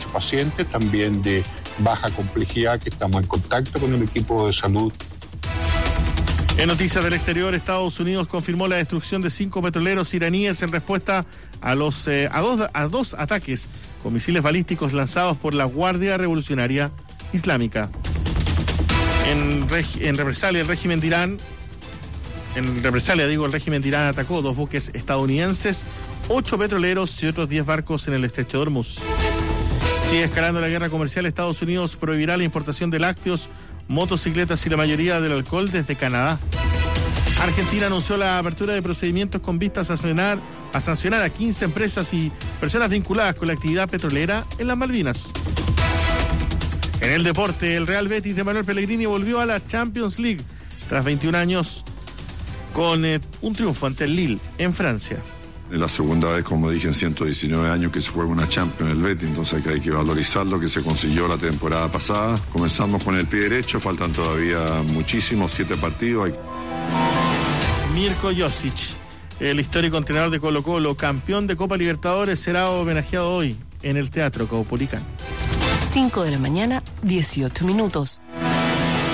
pacientes, también de baja complejidad, que estamos en contacto con el equipo de salud. En noticias del exterior, Estados Unidos confirmó la destrucción de 5 petroleros iraníes en respuesta a dos ataques con misiles balísticos lanzados por la Guardia Revolucionaria Islámica. En represalia, el régimen de Irán atacó 2 buques estadounidenses, 8 petroleros y otros 10 barcos en el estrecho de Hormuz. Sigue escalando la guerra comercial. Estados Unidos prohibirá la importación de lácteos, motocicletas y la mayoría del alcohol desde Canadá. Argentina anunció la apertura de procedimientos con vistas a sancionar a 15 empresas y personas vinculadas con la actividad petrolera en las Malvinas. En el deporte, el Real Betis de Manuel Pellegrini volvió a la Champions League tras 21 años con un triunfo ante el Lille en Francia. Es la segunda vez, como dije, en 119 años que se juega una Champions en el Betis, entonces hay que valorizar lo que se consiguió la temporada pasada. Comenzamos con el pie derecho, faltan todavía muchísimos, 7 partidos. Mirko Josic, el histórico entrenador de Colo-Colo, campeón de Copa Libertadores, será homenajeado hoy en el Teatro Caupolicán. 5 de la mañana, 18 minutos.